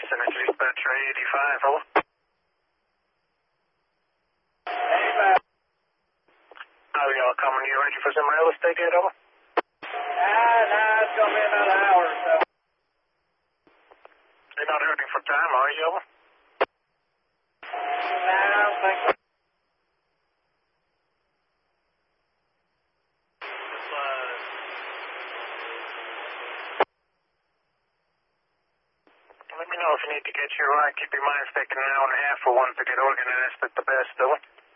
Synergy Dispatcher 85, over. 85. How are y'all coming? You ready for some real estate yet, over? No, it's going to be another hour or so. You're not hurting for time, are you, over? No, I don't think so. Let me know if you need to get your ride. Keep your mind taking an hour and a half for one to get organized at the best, over.